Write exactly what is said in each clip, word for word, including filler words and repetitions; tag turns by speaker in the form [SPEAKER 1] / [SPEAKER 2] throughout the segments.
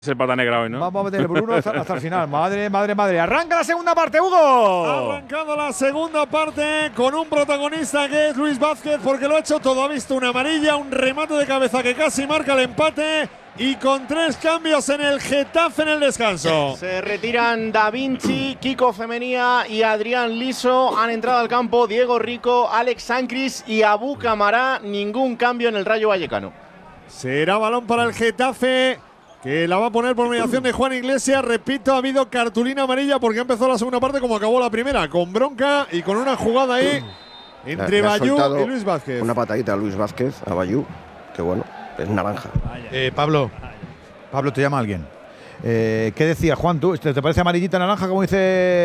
[SPEAKER 1] Es el pata negra hoy, ¿no?
[SPEAKER 2] Vamos a meter el Bruno hasta, hasta el final. Madre, madre, madre. Arranca la segunda parte, Hugo.
[SPEAKER 3] Arrancando la segunda parte con un protagonista que es Luis Vázquez, porque lo ha hecho todo. Ha visto una amarilla, un remate de cabeza que casi marca el empate. Y con tres cambios en el Getafe en el descanso.
[SPEAKER 4] Se retiran Da Vinci, Kiko Femenía y Adrián Liso. Han entrado al campo Diego Rico, Alex Sancris y Abu Camará. Ningún cambio en el Rayo Vallecano.
[SPEAKER 3] Será balón para el Getafe, que la va a poner por mediación de Juan Iglesias. Repito, ha habido cartulina amarilla porque ha empezado la segunda parte como acabó la primera, con bronca y con una jugada ahí entre Bayú y Luis Vázquez.
[SPEAKER 5] Una patadita a Luis Vázquez, a Bayú, que bueno, es naranja.
[SPEAKER 2] Eh, Pablo, Pablo, te llama alguien. Eh, ¿Qué decías, Juan? ¿Tú, ¿Te parece amarillita naranja como dice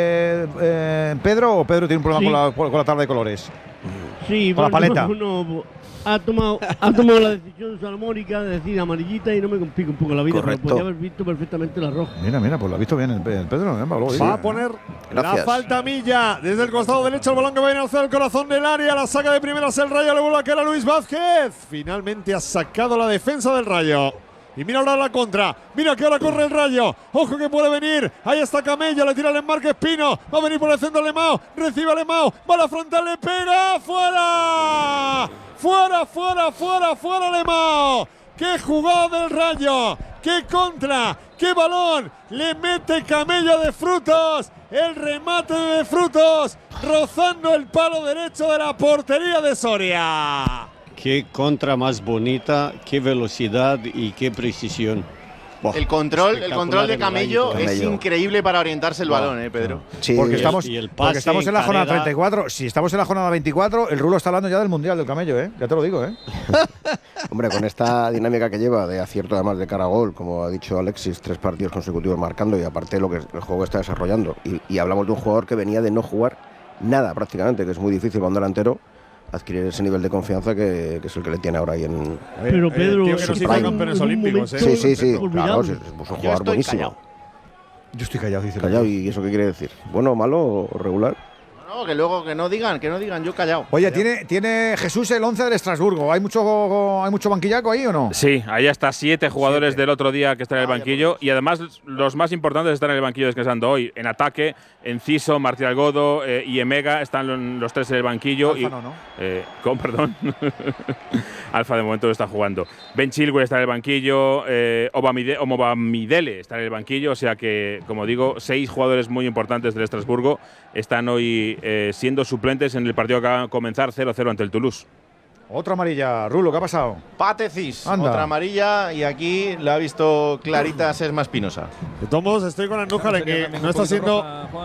[SPEAKER 2] eh, Pedro? ¿O Pedro tiene un problema
[SPEAKER 6] Sí.
[SPEAKER 2] con, la, con la tabla de colores?
[SPEAKER 6] Sí,
[SPEAKER 2] con la paleta.
[SPEAKER 6] Bueno, ha tomado, ha tomado la decisión salomónica de decir amarillita y no me complica un poco la vida,
[SPEAKER 5] Correcto.
[SPEAKER 6] pero podía haber visto perfectamente la roja.
[SPEAKER 2] Mira, mira, pues lo ha visto bien el, el Pedro. ¿eh, Pablo?
[SPEAKER 3] Va a poner
[SPEAKER 5] Gracias.
[SPEAKER 3] la falta Milla desde el costado derecho, el balón que va a ir hacia el corazón del área, la saca de primeras el Rayo, le vuelve a caer a Luis Vázquez. Finalmente ha sacado la defensa del Rayo. Y mira ahora la contra, mira que ahora corre el Rayo, ojo que puede venir, ahí está Camello, le tira el embarque Espino, va a venir por el centro Lemao, recibe a Lemao, va a la frontal, le pega, fuera, fuera, fuera, fuera, fuera Lemao. ¡Qué jugada del Rayo! ¡Qué contra! ¡Qué balón! Le mete Camello de Frutos. El remate de Frutos rozando el palo derecho de la portería de Soria.
[SPEAKER 7] Qué contra más bonita, qué velocidad y qué precisión. Buah,
[SPEAKER 4] El control, el control de
[SPEAKER 7] espectacular
[SPEAKER 4] Camello
[SPEAKER 7] el Rayo.
[SPEAKER 4] es increíble para orientarse el balón, eh, Pedro.
[SPEAKER 5] Sí,
[SPEAKER 2] Porque
[SPEAKER 7] Y el-
[SPEAKER 2] estamos,
[SPEAKER 7] y el
[SPEAKER 2] porque
[SPEAKER 7] pase
[SPEAKER 2] estamos en la
[SPEAKER 7] en
[SPEAKER 2] jornada
[SPEAKER 7] carrera.
[SPEAKER 2] treinta y cuatro. Si estamos en la jornada veinticuatro, el Rulo está hablando ya del Mundial del Camello, ¿eh? Ya te lo digo, ¿eh?
[SPEAKER 5] hombre, con esta dinámica que lleva de acierto además de cara a gol, como ha dicho Alexis, tres partidos consecutivos marcando y aparte lo que el juego está desarrollando. Y, y hablamos de un jugador que venía de no jugar nada prácticamente, que es muy difícil para un delantero adquirir ese nivel de confianza que, que es el que le tiene ahora ahí en…
[SPEAKER 6] Pero Pedro,
[SPEAKER 3] tío que nos
[SPEAKER 6] es
[SPEAKER 3] hizo
[SPEAKER 6] que
[SPEAKER 3] campeones
[SPEAKER 6] en un
[SPEAKER 3] olímpicos, eh.
[SPEAKER 6] momento
[SPEAKER 5] Sí, sí, sí, claro,
[SPEAKER 6] formidable.
[SPEAKER 5] es, es un
[SPEAKER 4] Yo
[SPEAKER 5] jugador
[SPEAKER 4] estoy
[SPEAKER 5] buenísimo.
[SPEAKER 4] callado.
[SPEAKER 2] Yo estoy callado, dice.
[SPEAKER 5] Callado, ¿y eso qué quiere decir? ¿Bueno, malo o regular?
[SPEAKER 4] No, que luego que no digan, que no digan, yo callado.
[SPEAKER 2] Oye, ¿tiene, ¿tiene Jesús el once del Estrasburgo? ¿Hay mucho, ¿Hay mucho banquillaco ahí o no?
[SPEAKER 1] Sí, ahí hasta siete jugadores
[SPEAKER 2] Siete.
[SPEAKER 1] del otro día que están en el
[SPEAKER 4] Vaya
[SPEAKER 1] banquillo.
[SPEAKER 4] por Dios.
[SPEAKER 1] Y además, los más importantes están en el banquillo descansando hoy. En ataque, Enciso, Martín Algodo eh, y Emega están lo- los tres en el banquillo.
[SPEAKER 2] Alfa
[SPEAKER 1] y,
[SPEAKER 2] no, ¿no?
[SPEAKER 1] Eh, con perdón. Alfa de momento no está jugando. Ben Chilwell está en el banquillo. Eh, Obamide- Omobamidele está en el banquillo. O sea que, como digo, seis jugadores muy importantes del Estrasburgo están hoy eh, siendo suplentes en el partido que va a comenzar cero cero ante el Toulouse.
[SPEAKER 2] Otra amarilla. Rulo, ¿qué ha pasado?
[SPEAKER 4] Patecis,
[SPEAKER 2] Anda.
[SPEAKER 4] otra amarilla y aquí la ha visto clarita Sesma Espinosa.
[SPEAKER 3] De todos modos, estoy con Andújar en que no está siendo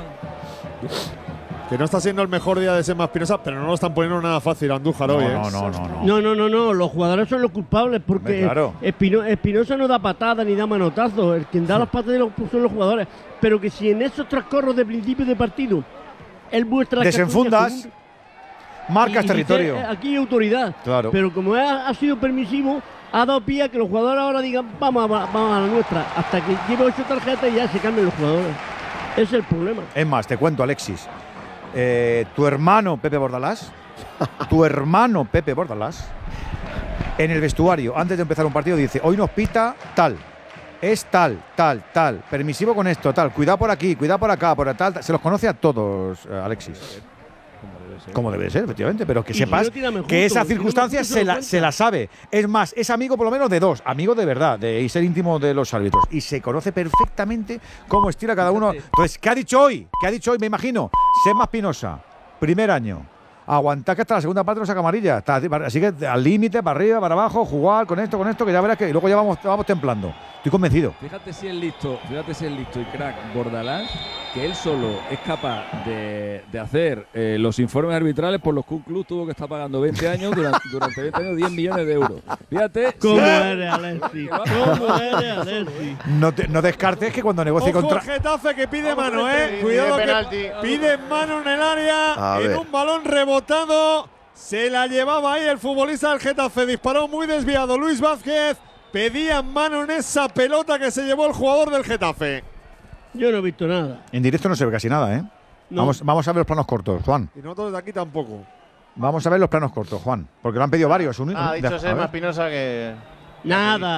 [SPEAKER 3] que no está siendo el mejor día de Sesma Espinosa, pero no lo están poniendo nada fácil a Andújar hoy, eh.
[SPEAKER 2] no, no, no, no.
[SPEAKER 6] No, no, no, no, los jugadores son los culpables porque
[SPEAKER 2] Hombre, claro.
[SPEAKER 6] Espino- Espinosa no da patadas ni da manotazos, el quien da las patadas son los jugadores. Pero que si en esos transcorros de principio de partido él muestra la
[SPEAKER 2] Desenfundas,
[SPEAKER 6] categoría
[SPEAKER 2] marcas
[SPEAKER 6] y- y dice,
[SPEAKER 2] territorio.
[SPEAKER 6] "Eh, aquí hay autoridad.
[SPEAKER 2] Claro.
[SPEAKER 6] Pero como ha, ha sido permisivo, ha dado pie a que los jugadores ahora digan vamos a, vamos a la nuestra, hasta que lleve ocho tarjetas y ya se cambien los jugadores. Ese es el problema.
[SPEAKER 2] Es más, te cuento, Alexis. Eh, tu hermano Pepe Bordalás, tu hermano Pepe Bordalás, en el vestuario, antes de empezar un partido, dice: hoy nos pita tal, es tal, tal, tal, permisivo con esto, tal, cuidado por aquí, cuidado por acá, por tal, tal. Se los conoce a todos, eh, Alexis. Como debe ser, efectivamente, pero que
[SPEAKER 6] Y
[SPEAKER 2] sepas
[SPEAKER 6] si no, tírame
[SPEAKER 2] que
[SPEAKER 6] juntos,
[SPEAKER 2] esa
[SPEAKER 6] si no,
[SPEAKER 2] circunstancia
[SPEAKER 6] no se
[SPEAKER 2] se
[SPEAKER 6] lo
[SPEAKER 2] la,
[SPEAKER 6] cuenta.
[SPEAKER 2] se la sabe. Es más, es amigo por lo menos de dos, amigo de verdad, de y ser íntimo de los árbitros. Y se conoce perfectamente cómo estira cada uno. Entonces, ¿qué ha dicho hoy? ¿Qué ha dicho hoy? Me imagino. Sema Espinosa, primer año. Aguantar que hasta la segunda parte no saca amarilla. Está- Así que al límite, para arriba, para abajo, jugar con esto, con esto, que ya verás que luego ya vamos, vamos templando. Estoy convencido.
[SPEAKER 8] Fíjate si es listo, fíjate si es listo y crack Bordalás, que él solo es capaz de, de hacer eh, los informes arbitrales por los que un club tuvo que estar pagando veinte años, durante, durante veinte años, diez millones de euros. Fíjate.
[SPEAKER 6] ¿Cómo
[SPEAKER 8] si-
[SPEAKER 6] eres, Alexis? ¿Cómo eres, Alexis?
[SPEAKER 2] No, te- no descartes que cuando negocie
[SPEAKER 3] Ojo
[SPEAKER 2] contra.
[SPEAKER 3] el Getafe que pide
[SPEAKER 4] Vamos,
[SPEAKER 3] mano,
[SPEAKER 4] frente,
[SPEAKER 3] eh.
[SPEAKER 4] pide
[SPEAKER 3] Cuidado que
[SPEAKER 4] penalti.
[SPEAKER 3] pide mano en el área,
[SPEAKER 5] A
[SPEAKER 3] en
[SPEAKER 5] ver.
[SPEAKER 3] un balón rebotado. Se la llevaba ahí el futbolista del Getafe, disparó muy desviado Luis Vázquez. Pedía mano en esa pelota que se llevó el jugador del Getafe.
[SPEAKER 6] Yo no he visto nada.
[SPEAKER 2] En directo no se ve casi nada, ¿eh?
[SPEAKER 6] No.
[SPEAKER 2] Vamos, vamos a ver los planos cortos, Juan.
[SPEAKER 3] Y nosotros desde aquí tampoco.
[SPEAKER 2] Vamos a ver los planos cortos, Juan. Porque lo han pedido varios. Un-
[SPEAKER 4] Ah, ha
[SPEAKER 2] un-
[SPEAKER 4] dicho
[SPEAKER 2] de- a
[SPEAKER 4] Sesma
[SPEAKER 2] ver.
[SPEAKER 4] Espinosa que…
[SPEAKER 6] Nada.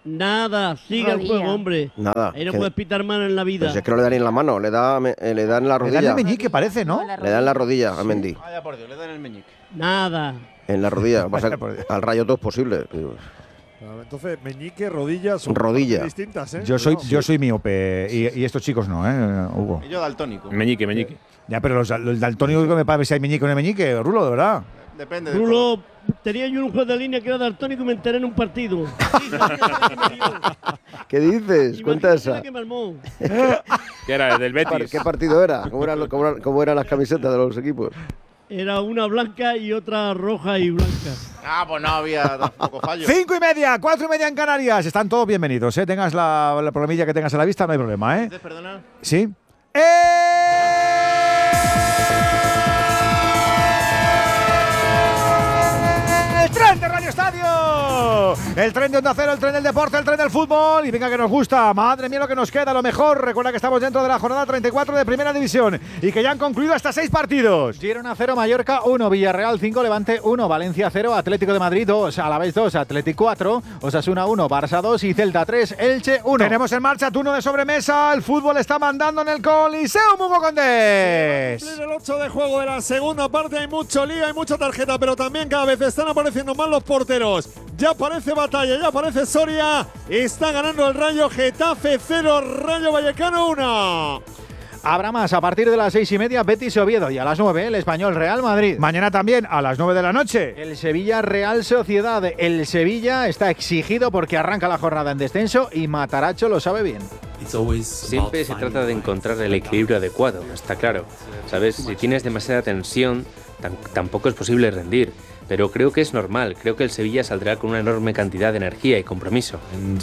[SPEAKER 6] Nada, sigue el
[SPEAKER 9] Rodilla.
[SPEAKER 6] juego, hombre.
[SPEAKER 5] Nada.
[SPEAKER 6] Ahí no
[SPEAKER 5] que-
[SPEAKER 6] puedes pitar mano en la vida.
[SPEAKER 5] Pues es que no le dan ni en la mano, le da, me- eh, le dan en la
[SPEAKER 2] Le dan
[SPEAKER 5] rodilla.
[SPEAKER 2] el meñique, parece, ¿no?
[SPEAKER 5] Le dan en la rodilla a Mendy.
[SPEAKER 4] Vaya por Dios, le dan el meñique.
[SPEAKER 6] Nada.
[SPEAKER 5] En la rodilla. Pasa
[SPEAKER 2] Vaya
[SPEAKER 5] que
[SPEAKER 2] por Dios.
[SPEAKER 5] al Rayo todo es posible.
[SPEAKER 3] Claro, entonces, meñique, rodilla son
[SPEAKER 5] Rodilla.
[SPEAKER 3] distintas, ¿eh?
[SPEAKER 2] Yo soy,
[SPEAKER 3] Cuidado.
[SPEAKER 2] yo soy miope y, y estos chicos no, ¿eh, Hugo?
[SPEAKER 4] Y yo daltónico.
[SPEAKER 1] Meñique, meñique.
[SPEAKER 2] Ya, pero los, los daltónicos que me parece si hay meñique o no hay meñique, Rulo, de verdad.
[SPEAKER 4] Depende del color.
[SPEAKER 6] Rulo, tenía yo un juez de línea que era daltónico y me enteré en un partido.
[SPEAKER 5] ¿Qué dices? Cuenta
[SPEAKER 6] Imagínate
[SPEAKER 5] esa.
[SPEAKER 6] la que me armó.
[SPEAKER 1] ¿Qué era? ¿Del
[SPEAKER 5] Par-
[SPEAKER 1] Betis?
[SPEAKER 5] ¿Qué partido era? ¿Cómo eran, lo- cómo eran- cómo eran las camisetas de los equipos?
[SPEAKER 6] Era una blanca y otra roja y blanca.
[SPEAKER 4] Ah, pues no había tampoco fallo.
[SPEAKER 2] Cinco y media, cuatro y media en Canarias. Están todos bienvenidos, ¿eh? Tengas la, la programilla que tengas a la vista, no hay problema, ¿eh?
[SPEAKER 4] Entonces, perdona.
[SPEAKER 2] ¿Sí? ¡Eh! ¡El tren de Radio Estadio! El tren de Onda Cero, el tren del deporte, el tren del fútbol. Y venga que nos gusta. Madre mía lo que nos queda, lo mejor. Recuerda que estamos dentro de la jornada treinta y cuatro de Primera División y que ya han concluido hasta seis partidos.
[SPEAKER 10] Girona cero, Mallorca uno, Villarreal cinco, Levante uno, Valencia cero, Atlético de Madrid dos, Alavés dos, Atlético cuatro, Osasuna uno, Barça dos y Celta tres, Elche uno.
[SPEAKER 2] Tenemos en marcha turno de sobremesa. El fútbol está mandando en el Coliseo Mugo Condés.
[SPEAKER 3] Cumplir el ocho de juego de la segunda parte, hay mucho lío, hay mucha tarjeta, pero también cada vez están apareciendo más los porteros. Ya aparece Batalla, ya aparece Soria. Está ganando el Rayo. Getafe cero, Rayo Vallecano uno.
[SPEAKER 10] Habrá más a partir de las seis y media, Betis Oviedo, y a las nueve el Español Real Madrid.
[SPEAKER 2] Mañana también a las nueve de la noche.
[SPEAKER 10] El Sevilla Real Sociedad. El Sevilla está exigido porque arranca la jornada en descenso y Mataracho lo sabe bien.
[SPEAKER 11] Siempre se trata de encontrar el equilibrio adecuado, está claro. Sabes, si tienes demasiada tensión, tam- tampoco es posible rendir. Pero creo que es normal, creo que el Sevilla saldrá con una enorme cantidad de energía y compromiso.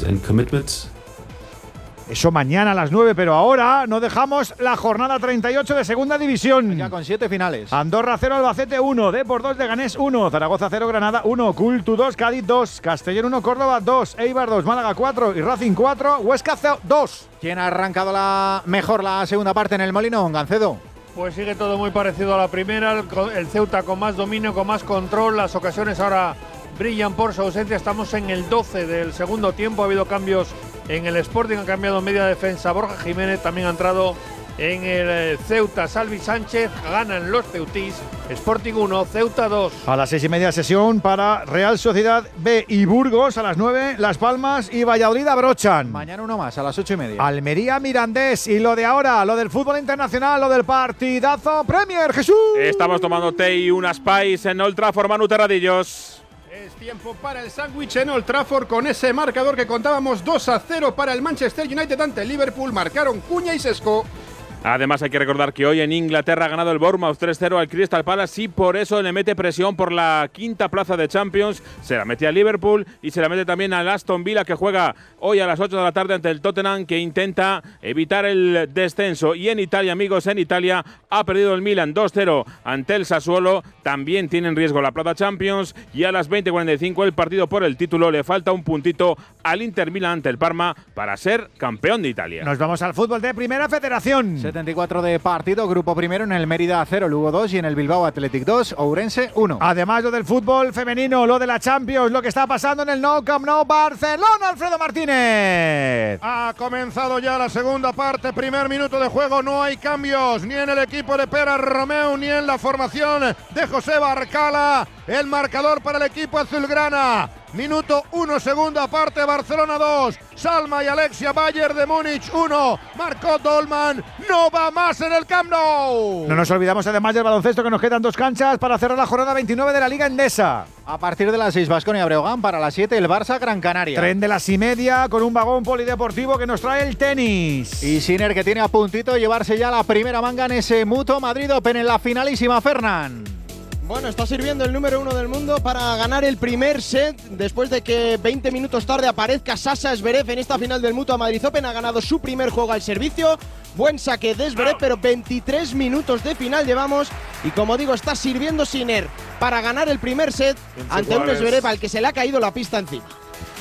[SPEAKER 2] Eso mañana a las nueve, pero ahora no dejamos la jornada treinta y ocho de Segunda División.
[SPEAKER 10] Ya con siete finales.
[SPEAKER 2] Andorra cero, Albacete uno, Depor dos, Leganés uno, Zaragoza cero, Granada uno, Cultu dos, Cádiz dos, Castellón uno, Córdoba dos, Eibar dos, Málaga cuatro y Racing cuatro, Huesca dos.
[SPEAKER 10] ¿Quién ha arrancado la mejor la segunda parte en el Molinón, Gancedo?
[SPEAKER 12] Pues sigue todo muy parecido a la primera, el, el Ceuta con más dominio, con más control, las ocasiones ahora brillan por su ausencia, estamos en el doce del segundo tiempo, ha habido cambios en el Sporting, ha cambiado media defensa, Borja Jiménez también ha entrado en el Ceuta, Salvi Sánchez, ganan los ceutís, Sporting uno, Ceuta dos.
[SPEAKER 2] A las seis y media sesión para Real Sociedad B y Burgos, a las nueve Las Palmas y Valladolid abrochan.
[SPEAKER 10] Mañana uno más, a las ocho y media.
[SPEAKER 2] Almería Mirandés y lo de ahora, lo del fútbol internacional, lo del partidazo Premier, Jesús.
[SPEAKER 1] Estamos tomando té y unas pais en Old Trafford, Manu Terradillos.
[SPEAKER 13] Es tiempo para el sándwich en Old Trafford con ese marcador que contábamos dos a cero para el Manchester United ante el Liverpool. Marcaron Cuña y Sesco.
[SPEAKER 1] Además hay que recordar que hoy en Inglaterra ha ganado el Bournemouth tres cero al Crystal Palace y por eso le mete presión por la quinta plaza de Champions. Se la mete a Liverpool y se la mete también al Aston Villa, que juega hoy a las ocho de la tarde ante el Tottenham, que intenta evitar el descenso. Y en Italia, amigos, en Italia ha perdido el Milan dos cero ante el Sassuolo. También tiene en riesgo la plaza Champions y a las veinte cuarenta y cinco el partido por el título. Le falta un puntito al Inter Milan ante el Parma para ser campeón de Italia.
[SPEAKER 2] Nos vamos al fútbol de Primera Federación.
[SPEAKER 10] setenta y cuatro de partido, grupo primero en el Mérida cero, Lugo dos y en el Bilbao Athletic dos, Ourense uno.
[SPEAKER 2] Además lo del fútbol femenino, lo de la Champions, lo que está pasando en el Nou Camp Nou Barcelona, Alfredo Martínez.
[SPEAKER 13] Ha comenzado ya la segunda parte, primer minuto de juego, no hay cambios ni en el equipo de Pera Romeu ni en la formación de José Barcala. El marcador para el equipo azulgrana. Minuto uno, segunda parte, Barcelona dos, Salma y Alexia Bayer de Múnich uno, marcó Dolman, no va más en el Camp Nou.
[SPEAKER 2] No nos olvidamos además del baloncesto, que nos quedan dos canchas para cerrar la jornada veintinueve de la Liga Endesa.
[SPEAKER 10] A partir de las seis, Baskonia Breogán, para las siete el Barça Gran Canaria.
[SPEAKER 2] Tren de las y media con un vagón polideportivo que nos trae el tenis.
[SPEAKER 10] Y Sinner, que tiene a puntito de llevarse ya la primera manga en ese Mutua Madrid Open en la finalísima, Fernán.
[SPEAKER 14] Bueno, está sirviendo el número uno del mundo para ganar el primer set después de que veinte minutos tarde aparezca Sasha Zverev en esta final del Mutua Madrid Open. Ha ganado su primer juego al servicio. Buen saque de Zverev, pero veintitrés minutos de final llevamos. Y como digo, está sirviendo Sinner para ganar el primer set ante un Zverev al que se le ha caído la pista encima.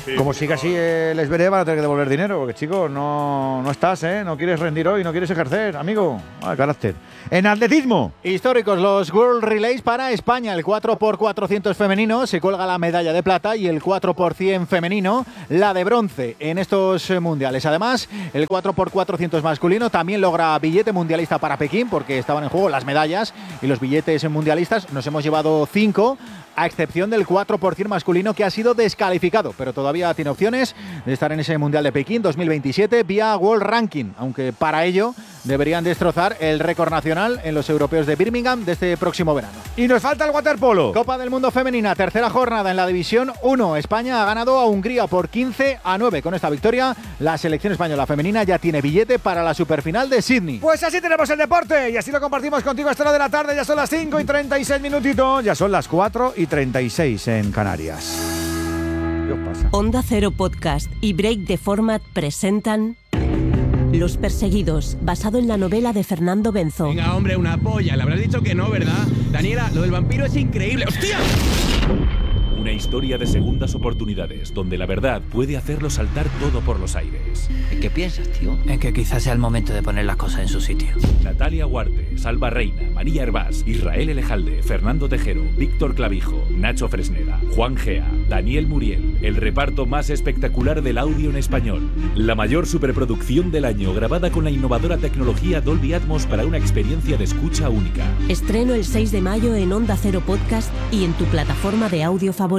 [SPEAKER 1] Sí,
[SPEAKER 2] Como
[SPEAKER 1] sí,
[SPEAKER 2] siga así el Esberé, van a tener que devolver dinero, porque chicos, no, no estás, ¿eh? No quieres rendir hoy, no quieres ejercer, amigo. Ah, carácter. En atletismo.
[SPEAKER 10] Históricos los World Relays para España. El cuatro por cuatrocientos femenino se cuelga la medalla de plata y el cuatro por cien femenino la de bronce en estos mundiales. Además, el cuatro por cuatrocientos masculino también logra billete mundialista para Pekín, porque estaban en juego las medallas y los billetes mundialistas. Nos hemos llevado cinco, a excepción del cuatro por cien masculino, que ha sido descalificado, pero todavía tiene opciones de estar en ese Mundial de Pekín dos mil veintisiete vía World Ranking, aunque para ello deberían destrozar el récord nacional en los europeos de Birmingham de este próximo verano.
[SPEAKER 2] Y nos falta el waterpolo.
[SPEAKER 10] Copa del Mundo Femenina, tercera jornada en la División uno. España ha ganado a Hungría por quince a nueve. Con esta victoria, la selección española femenina ya tiene billete para la superfinal de Sydney.
[SPEAKER 2] Pues así tenemos el deporte y así lo compartimos contigo a esta hora de la tarde. Ya son las cinco y treinta y seis minutitos, ya son las cuatro y treinta y seis en Canarias. ¿Qué os pasa?
[SPEAKER 9] Onda Cero Podcast y Break the Format presentan Los Perseguidos, basado en la novela de Fernando Benzo.
[SPEAKER 15] Venga, hombre, una polla. Le habrás dicho que no, ¿verdad? Daniela, lo del vampiro es increíble. ¡Hostia!
[SPEAKER 16] Una historia de segundas oportunidades, donde la verdad puede hacerlo saltar todo por los aires.
[SPEAKER 17] ¿En qué piensas, tío? En que quizás sea el momento de poner las cosas en su sitio.
[SPEAKER 16] Natalia Huarte, Salva Reina, María Hervás, Israel Elejalde, Fernando Tejero, Víctor Clavijo, Nacho Fresneda, Juan Gea, Daniel Muriel. El reparto más espectacular del audio en español. La mayor superproducción del año, grabada con la innovadora tecnología Dolby Atmos para una experiencia de escucha única.
[SPEAKER 9] Estreno el seis de mayo en Onda Cero Podcast y en tu plataforma de audio favorita.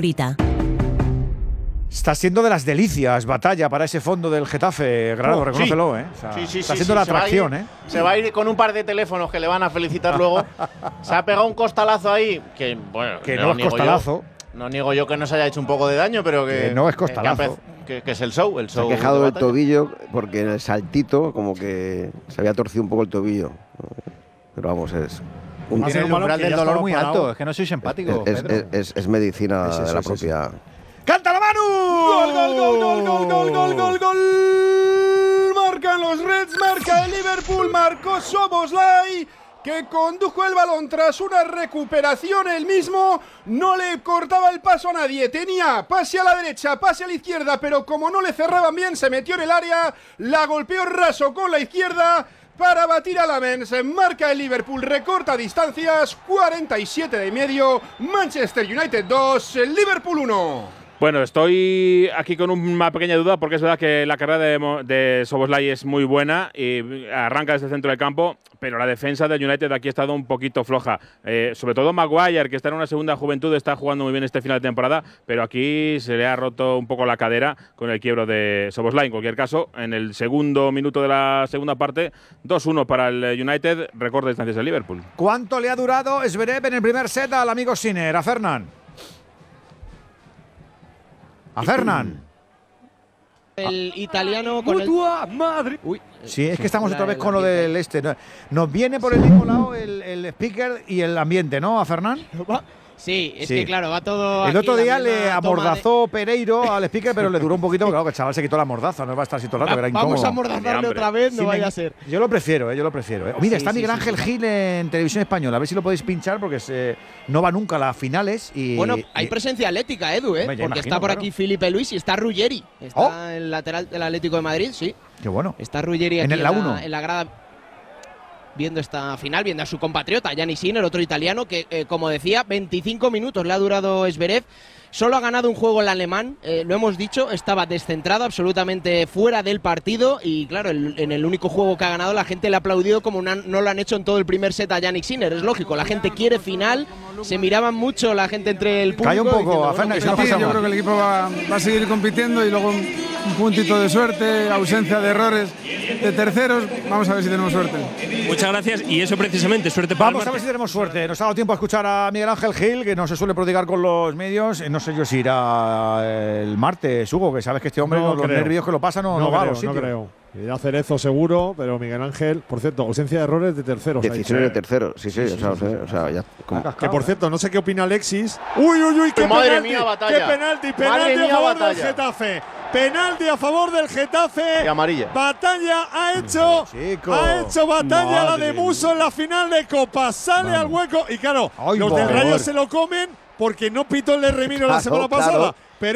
[SPEAKER 2] Está siendo de las delicias, Batalla, para ese fondo del Getafe, Grado,
[SPEAKER 4] Oh,
[SPEAKER 2] reconócelo,
[SPEAKER 4] sí.
[SPEAKER 2] ¿eh? O sea,
[SPEAKER 4] Sí, sí,
[SPEAKER 2] está
[SPEAKER 4] sí,
[SPEAKER 2] siendo
[SPEAKER 4] sí,
[SPEAKER 2] la
[SPEAKER 4] se va a
[SPEAKER 2] atracción,
[SPEAKER 4] ir-
[SPEAKER 2] ¿eh?
[SPEAKER 4] Se va a ir con un par de teléfonos que le van a felicitar luego. Se ha pegado un costalazo ahí, que bueno,
[SPEAKER 2] Que no es
[SPEAKER 4] niego
[SPEAKER 2] costalazo.
[SPEAKER 4] Yo, no niego yo que no se haya hecho un poco de daño, pero que,
[SPEAKER 2] Que no es
[SPEAKER 4] que-
[SPEAKER 2] costalazo.
[SPEAKER 4] Que, empe- que- que es el show, el
[SPEAKER 5] Se ha
[SPEAKER 4] show.
[SPEAKER 5] quejado
[SPEAKER 4] de
[SPEAKER 5] del
[SPEAKER 4] Batalla.
[SPEAKER 5] tobillo porque en el saltito como que se había torcido un poco el tobillo. Pero vamos, es... un-
[SPEAKER 10] Tiene el umbral del dolor muy alto, es que no soy simpático,
[SPEAKER 5] es,
[SPEAKER 10] Pedro.
[SPEAKER 5] es- es- es medicina
[SPEAKER 2] Es eso,
[SPEAKER 5] de la
[SPEAKER 2] es eso.
[SPEAKER 5] propia...
[SPEAKER 2] ¡Canta la Manu!
[SPEAKER 18] ¡Gol, gol, gol, gol, gol, gol, gol, gol, gol! Marcan los Reds, marca el Liverpool, marcó Szoboszlai, que condujo el balón tras una recuperación. El mismo no le cortaba el paso a nadie. Tenía pase a la derecha, pase a la izquierda, pero como no le cerraban bien, se metió en el área, la golpeó raso con la izquierda para batir a Lamens. Marca el Liverpool, recorta distancias, cuarenta y siete de medio, Manchester United dos, Liverpool uno.
[SPEAKER 1] Bueno, estoy aquí con una pequeña duda porque es verdad que la carrera de, Mo- de Szoboszlai es muy buena y arranca desde el centro del campo, pero la defensa del United aquí ha estado un poquito floja. Eh, sobre todo Maguire, que está en una segunda juventud, está jugando muy bien este final de temporada, pero aquí se le ha roto un poco la cadera con el quiebro de Szoboszlai. En cualquier caso, en el segundo minuto de la segunda parte, dos uno para el United, recorta distancias del Liverpool.
[SPEAKER 2] ¿Cuánto le ha durado Zverev en el primer set al amigo Sinner? A Fernán. A Fernán.
[SPEAKER 14] El italiano con el…
[SPEAKER 18] madre!
[SPEAKER 14] Uy,
[SPEAKER 2] Sí, es que estamos
[SPEAKER 14] la-
[SPEAKER 2] otra vez
[SPEAKER 14] la
[SPEAKER 2] con lo
[SPEAKER 14] ambiente.
[SPEAKER 2] del este. ¿no? Nos viene por el mismo lado el, el speaker y el ambiente, ¿no? A Fernán.
[SPEAKER 14] Sí, es
[SPEAKER 2] Sí.
[SPEAKER 14] que claro, va todo.
[SPEAKER 2] El
[SPEAKER 14] aquí
[SPEAKER 2] otro
[SPEAKER 14] la
[SPEAKER 2] día
[SPEAKER 14] misma
[SPEAKER 2] le
[SPEAKER 14] toma
[SPEAKER 2] amordazó Pereiro al speaker, pero le duró un poquito, porque claro, que el chaval se quitó la mordaza, no va a estar así todo el rato, que era
[SPEAKER 14] de- Vamos
[SPEAKER 2] incómodo.
[SPEAKER 14] a amordazarle otra vez, no
[SPEAKER 2] Sí,
[SPEAKER 14] vaya
[SPEAKER 2] me-
[SPEAKER 14] a ser.
[SPEAKER 2] Yo lo prefiero, eh, yo lo prefiero. eh. Mira,
[SPEAKER 14] Sí,
[SPEAKER 2] está
[SPEAKER 14] sí,
[SPEAKER 2] Miguel
[SPEAKER 14] sí,
[SPEAKER 2] Ángel
[SPEAKER 14] sí.
[SPEAKER 2] Gil en Televisión Española, a ver si lo podéis pinchar, porque se, no va nunca a las finales. Y,
[SPEAKER 14] Bueno, hay
[SPEAKER 2] y-
[SPEAKER 14] presencia atlética, Edu, ¿eh?
[SPEAKER 2] Hombre, ya
[SPEAKER 14] Porque
[SPEAKER 2] imagino,
[SPEAKER 14] está por
[SPEAKER 2] claro.
[SPEAKER 14] aquí Felipe Luis y está Ruggeri. Está
[SPEAKER 2] Oh.
[SPEAKER 14] el lateral del Atlético de Madrid, sí.
[SPEAKER 2] Qué bueno.
[SPEAKER 14] Está Ruggeri
[SPEAKER 2] En
[SPEAKER 14] aquí
[SPEAKER 2] el-
[SPEAKER 14] en,
[SPEAKER 2] la
[SPEAKER 14] la,
[SPEAKER 2] uno.
[SPEAKER 14] en la grada viendo esta final, viendo a su compatriota Gianni Sinner, otro italiano que, eh, como decía, veinticinco minutos le ha durado Zverev. Solo ha ganado un juego el alemán, eh, lo hemos dicho, estaba descentrado, absolutamente fuera del partido y claro, el- en el único juego que ha ganado la gente le ha aplaudido como una- no lo han hecho en todo el primer set a Yannick Sinner, es lógico, la gente quiere final, se miraban mucho la gente entre el público.
[SPEAKER 2] Calla un poco,
[SPEAKER 14] diciendo,
[SPEAKER 2] a
[SPEAKER 14] bueno,
[SPEAKER 2] Fernández,
[SPEAKER 14] que
[SPEAKER 2] no
[SPEAKER 14] no
[SPEAKER 2] pasa
[SPEAKER 14] pasa
[SPEAKER 2] nada.
[SPEAKER 19] Yo creo que el equipo va, va a seguir compitiendo y luego un, un puntito de suerte, ausencia de errores de terceros. Vamos a ver si tenemos suerte.
[SPEAKER 20] Muchas gracias y eso precisamente, suerte para
[SPEAKER 2] Vamos a ver si tenemos suerte. Nos ha dado tiempo a escuchar a Miguel Ángel Gil, que no se suele prodigar con los medios. Eh, No sé yo si irá el martes, Hugo, que sabes que este hombre,
[SPEAKER 3] No
[SPEAKER 2] con los
[SPEAKER 3] creo.
[SPEAKER 2] nervios que lo pasa, no, no, va a
[SPEAKER 3] creo,
[SPEAKER 2] los sitios.
[SPEAKER 3] No creo. Irá Cerezo seguro, pero Miguel Ángel, por cierto, ausencia de errores de terceros.
[SPEAKER 5] Decisiones de tercero, sí, sí, o sea, o sea, o sea, ya. como-
[SPEAKER 3] Que por cierto, no sé qué opina Alexis. Uy, uy, uy, qué
[SPEAKER 4] Madre
[SPEAKER 3] penalti.
[SPEAKER 4] mía, Batalla.
[SPEAKER 3] Qué penalti,
[SPEAKER 4] Madre
[SPEAKER 3] penalti a
[SPEAKER 4] mía,
[SPEAKER 3] favor del
[SPEAKER 4] Batalla.
[SPEAKER 3] Getafe. Penalti a favor del Getafe.
[SPEAKER 4] Y amarilla.
[SPEAKER 3] Batalla ha hecho.
[SPEAKER 2] Chico.
[SPEAKER 3] Ha hecho Batalla la de
[SPEAKER 2] Madre
[SPEAKER 3] Muso en la final de Copa. Sale al hueco y claro,
[SPEAKER 2] Ay,
[SPEAKER 3] los
[SPEAKER 2] por
[SPEAKER 3] del Rayo
[SPEAKER 2] favor.
[SPEAKER 3] se lo comen porque no pitó el de Remiro la
[SPEAKER 5] Claro,
[SPEAKER 3] semana
[SPEAKER 5] claro.
[SPEAKER 3] pasada. Pero es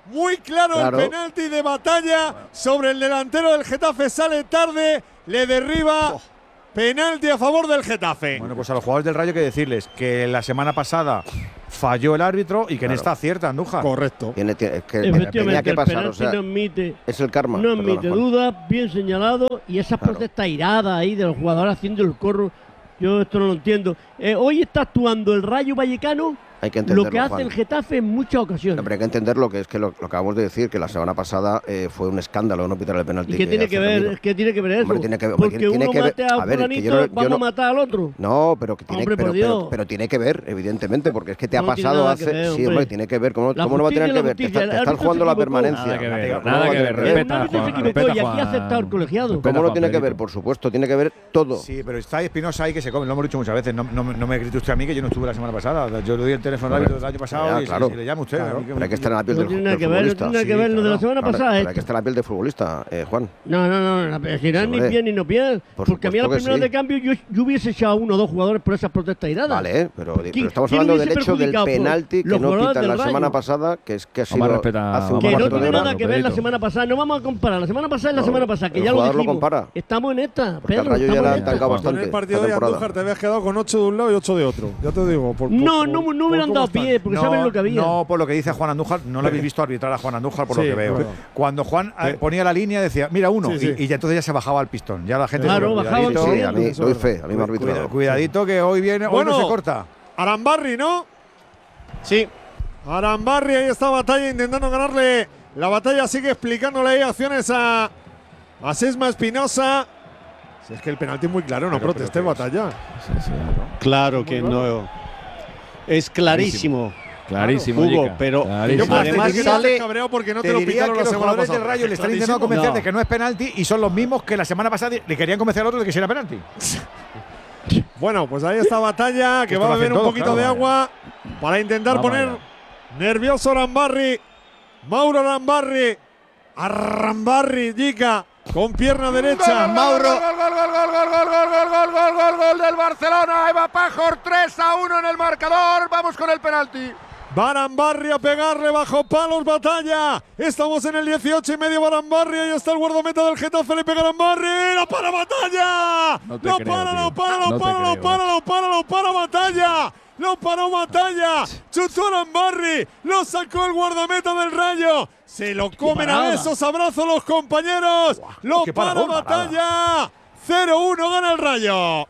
[SPEAKER 3] Muy claro,
[SPEAKER 5] Claro.
[SPEAKER 3] el penalti de Batalla sobre el delantero del Getafe. Sale tarde, le derriba. Penalti a favor del Getafe.
[SPEAKER 2] Bueno, pues a los jugadores del Rayo hay que decirles que la semana pasada falló el árbitro y que en
[SPEAKER 5] Claro.
[SPEAKER 2] esta acierta, Andújar.
[SPEAKER 3] Correcto.
[SPEAKER 5] Tiene, tiene- es que
[SPEAKER 6] Efectivamente,
[SPEAKER 5] tenía que
[SPEAKER 6] el
[SPEAKER 5] pasar,
[SPEAKER 6] penalti
[SPEAKER 5] o sea,
[SPEAKER 6] no admite,
[SPEAKER 5] es el karma.
[SPEAKER 6] no
[SPEAKER 5] perdona,
[SPEAKER 6] admite
[SPEAKER 5] Juan.
[SPEAKER 6] dudas, bien señalado, y esa
[SPEAKER 5] Claro.
[SPEAKER 6] protesta irada ahí de los jugadores haciendo el corro, yo esto no lo entiendo. Eh, hoy está actuando el Rayo Vallecano
[SPEAKER 5] Hay que
[SPEAKER 6] lo
[SPEAKER 5] entenderlo,
[SPEAKER 6] que hace
[SPEAKER 5] Juan.
[SPEAKER 6] el Getafe en muchas ocasiones.
[SPEAKER 5] Hombre, hay que entender lo que es que lo, lo acabamos de decir, que la semana pasada eh, fue un escándalo no pitar el penalti.
[SPEAKER 6] ¿Y qué tiene
[SPEAKER 5] hace
[SPEAKER 6] que ver?
[SPEAKER 5] Ramiro.
[SPEAKER 6] ¿Qué tiene que ver eso?
[SPEAKER 5] Hombre, tiene que ver- hombre,
[SPEAKER 6] Porque
[SPEAKER 5] tiene
[SPEAKER 6] uno
[SPEAKER 5] que ver-
[SPEAKER 6] mate a
[SPEAKER 5] a
[SPEAKER 6] un
[SPEAKER 5] ver, que
[SPEAKER 6] fulanito,
[SPEAKER 5] yo no- yo
[SPEAKER 6] vamos
[SPEAKER 5] no-
[SPEAKER 6] a matar al otro.
[SPEAKER 5] No, pero que tiene,
[SPEAKER 6] Hombre,
[SPEAKER 5] pero,
[SPEAKER 6] por
[SPEAKER 5] pero,
[SPEAKER 6] Dios.
[SPEAKER 5] pero tiene que ver, evidentemente, porque es que te ha
[SPEAKER 6] No tiene
[SPEAKER 5] pasado
[SPEAKER 6] nada que
[SPEAKER 5] hace.
[SPEAKER 6] ver,
[SPEAKER 5] sí,
[SPEAKER 6] hombre.
[SPEAKER 5] hombre, tiene que ver. ¿Cómo,
[SPEAKER 6] La
[SPEAKER 5] cómo no va a tener
[SPEAKER 6] justicia,
[SPEAKER 5] que
[SPEAKER 6] la
[SPEAKER 5] ver? Te,
[SPEAKER 6] justicia,
[SPEAKER 5] está-
[SPEAKER 6] el
[SPEAKER 5] te están
[SPEAKER 6] árbitro
[SPEAKER 5] jugando
[SPEAKER 6] se
[SPEAKER 5] la
[SPEAKER 6] equivocó.
[SPEAKER 5] permanencia.
[SPEAKER 8] Nada que ver,
[SPEAKER 5] ¿Cómo
[SPEAKER 8] nada
[SPEAKER 5] no va a
[SPEAKER 8] que
[SPEAKER 5] tener
[SPEAKER 8] ver,
[SPEAKER 6] El
[SPEAKER 8] respeta,
[SPEAKER 6] árbitro se
[SPEAKER 8] Juan,
[SPEAKER 6] equivocó
[SPEAKER 8] respeta,
[SPEAKER 6] y aquí ha
[SPEAKER 8] Juan.
[SPEAKER 6] aceptado el colegiado.
[SPEAKER 5] ¿Cómo no tiene que
[SPEAKER 8] Pedrito.
[SPEAKER 5] ver? Por supuesto, tiene que ver todo.
[SPEAKER 2] Sí, pero está Espinosa ahí que se come, lo hemos dicho muchas veces. No, no, no me grite usted a mí que yo no estuve la semana pasada. Yo le doy el teléfono al árbitro del año pasado
[SPEAKER 5] Ya,
[SPEAKER 2] y
[SPEAKER 5] claro.
[SPEAKER 2] si, si le llama usted.
[SPEAKER 5] Claro,
[SPEAKER 2] a mí que-
[SPEAKER 5] pero hay que estar en la piel
[SPEAKER 6] No
[SPEAKER 5] del,
[SPEAKER 6] tiene nada
[SPEAKER 5] del
[SPEAKER 6] que ver, no
[SPEAKER 5] futbolista.
[SPEAKER 6] tiene nada que ver lo de la semana
[SPEAKER 5] Claro,
[SPEAKER 6] pasada.
[SPEAKER 5] pero
[SPEAKER 6] eh.
[SPEAKER 5] hay que estar en la piel del futbolista, eh, Juan.
[SPEAKER 6] No, no, no, no, pero si no es ni
[SPEAKER 5] hombre.
[SPEAKER 6] bien ni no bien.
[SPEAKER 5] Por
[SPEAKER 6] Porque a mí a los
[SPEAKER 5] supuesto que
[SPEAKER 6] primeros
[SPEAKER 5] sí.
[SPEAKER 6] de cambio yo, yo hubiese echado a uno o dos jugadores por esas protestas iradas.
[SPEAKER 5] Vale, pero,
[SPEAKER 6] ¿Quién-
[SPEAKER 5] pero estamos
[SPEAKER 6] quién
[SPEAKER 5] hablando del
[SPEAKER 6] hubiese
[SPEAKER 5] hecho del
[SPEAKER 6] perjudicado?
[SPEAKER 5] penalti que
[SPEAKER 6] Los
[SPEAKER 5] no
[SPEAKER 6] jugadores
[SPEAKER 5] pitan la
[SPEAKER 6] del
[SPEAKER 5] semana
[SPEAKER 6] Rayo.
[SPEAKER 5] pasada, que es que ha
[SPEAKER 8] Vamos a
[SPEAKER 5] sido
[SPEAKER 8] respetar-
[SPEAKER 5] hace un
[SPEAKER 8] vamos
[SPEAKER 6] Que
[SPEAKER 8] a
[SPEAKER 6] no
[SPEAKER 5] cuarto de
[SPEAKER 6] tiene
[SPEAKER 5] hora.
[SPEAKER 6] nada que ver la
[SPEAKER 8] Pedrito.
[SPEAKER 6] semana pasada. No vamos a comparar la semana pasada y la
[SPEAKER 5] No,
[SPEAKER 6] semana pasada, que
[SPEAKER 5] el
[SPEAKER 6] ya lo
[SPEAKER 5] jugador lo
[SPEAKER 6] dijimos.
[SPEAKER 5] compara.
[SPEAKER 6] Estamos en esta.
[SPEAKER 5] Porque al
[SPEAKER 6] Pedro,
[SPEAKER 5] Rayo ya
[SPEAKER 6] estamos
[SPEAKER 5] le
[SPEAKER 6] en
[SPEAKER 5] han
[SPEAKER 6] esta.
[SPEAKER 5] tangado
[SPEAKER 3] En
[SPEAKER 5] bastante.
[SPEAKER 3] el partido
[SPEAKER 5] esta
[SPEAKER 3] de
[SPEAKER 5] temporada.
[SPEAKER 3] Andújar te habías quedado con ocho de un lado y ocho de otro. Ya te digo. Por, por-
[SPEAKER 6] No,
[SPEAKER 3] por-
[SPEAKER 6] no, no
[SPEAKER 3] por
[SPEAKER 6] hubieran
[SPEAKER 3] cómo
[SPEAKER 6] dado
[SPEAKER 3] están.
[SPEAKER 6] pie, porque saben lo que había.
[SPEAKER 2] No, por lo que dice Juan Andújar, no lo habéis visto arbitrar a Juan Andújar por
[SPEAKER 3] Sí,
[SPEAKER 2] lo que veo.
[SPEAKER 3] claro.
[SPEAKER 2] Cuando Juan eh, ponía la línea decía, mira uno,
[SPEAKER 3] Sí, sí.
[SPEAKER 2] y, y ya entonces ya se bajaba el pistón. Ya la gente
[SPEAKER 6] Claro,
[SPEAKER 2] decía,
[SPEAKER 6] bajaba el
[SPEAKER 2] cuidadito,
[SPEAKER 5] Sí, a mí
[SPEAKER 3] Eso
[SPEAKER 5] doy
[SPEAKER 3] es
[SPEAKER 5] fe, a mí me ha arbitrado.
[SPEAKER 2] cuida- cuidadito que hoy viene, hoy
[SPEAKER 3] Bueno.
[SPEAKER 2] no se corta.
[SPEAKER 3] Arambarri, ¿no?
[SPEAKER 14] Sí.
[SPEAKER 3] Arambarri, ahí está Batalla intentando ganarle. La Batalla sigue explicándole ahí acciones a, a Sesma Espinosa. Si es que el penalti es muy claro, no
[SPEAKER 2] Pero-
[SPEAKER 3] proteste
[SPEAKER 2] pero ¿qué
[SPEAKER 3] Batalla.
[SPEAKER 7] Claro que no. Es clarísimo.
[SPEAKER 8] Clarísimo,
[SPEAKER 7] Hugo,
[SPEAKER 8] Jica,
[SPEAKER 7] pero
[SPEAKER 8] clarísimo.
[SPEAKER 3] Yo
[SPEAKER 7] además
[SPEAKER 3] te diría
[SPEAKER 7] sale.
[SPEAKER 3] cabreado porque no te,
[SPEAKER 2] Te
[SPEAKER 3] lo
[SPEAKER 2] diría
[SPEAKER 3] pitaron
[SPEAKER 2] que
[SPEAKER 3] la
[SPEAKER 2] los
[SPEAKER 3] semana
[SPEAKER 2] jugadores
[SPEAKER 3] pasada.
[SPEAKER 2] del Rayo le están intentando
[SPEAKER 3] Clarísimo.
[SPEAKER 2] convencer
[SPEAKER 7] No.
[SPEAKER 2] de que no es penalti y son los mismos que la semana pasada le querían convencer al otro de que sí era penalti.
[SPEAKER 3] Bueno, pues ahí está Batalla, que
[SPEAKER 2] Esto
[SPEAKER 3] va a
[SPEAKER 2] lo hacen
[SPEAKER 3] beber un
[SPEAKER 2] todos,
[SPEAKER 3] poquito
[SPEAKER 2] claro,
[SPEAKER 3] de
[SPEAKER 2] vaya.
[SPEAKER 3] agua para intentar
[SPEAKER 2] Vamos
[SPEAKER 3] poner
[SPEAKER 2] allá.
[SPEAKER 3] nervioso a Arambarri. Mauro Arambarri. Arambarri, Jica, con pierna derecha. Mauro.
[SPEAKER 13] Gol, gol, gol, gol, gol, gol, gol, gol, gol, gol, gol, gol del Barcelona. Eva Pajor, tres a uno en el marcador. Vamos con el penalti.
[SPEAKER 3] Barambarri a pegarle bajo palos, Batalla. Estamos en el dieciocho y medio. Barambarri, ahí está el guardameta del Getafe. Le pega a Barambarri. ¡Lo para Batalla!
[SPEAKER 8] No te
[SPEAKER 3] ¡Lo
[SPEAKER 8] creo,
[SPEAKER 3] para,
[SPEAKER 8] tío.
[SPEAKER 3] lo para, lo
[SPEAKER 8] No te
[SPEAKER 3] para, lo
[SPEAKER 8] creo.
[SPEAKER 3] para, lo para, lo para, Batalla! ¡Lo paró Batalla! ¡Chutó Barambarri! ¡Lo sacó el guardameta del Rayo! ¡Se lo comen a
[SPEAKER 6] parada!
[SPEAKER 3] besos! ¡Abrazo los compañeros! ¡Lo
[SPEAKER 2] qué
[SPEAKER 3] para
[SPEAKER 2] paradón,
[SPEAKER 3] Batalla! cero uno gana el Rayo.